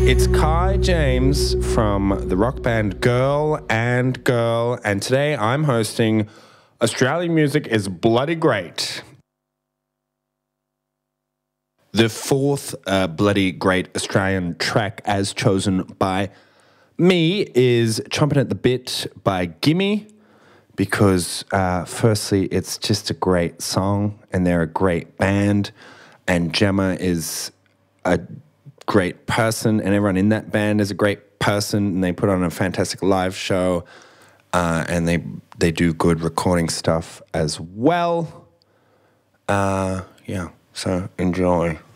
It's Kai James from the rock band Girl and Girl, and today I'm hosting Australian Music is Bloody Great. The fourth bloody great Australian track as chosen by me is Chomping at the Bit by Gimme, because firstly, it's just a great song and they're a great band, and Gemma is a great person and everyone in that band is a great person, and they put on a fantastic live show and they do good recording stuff as well. So enjoy.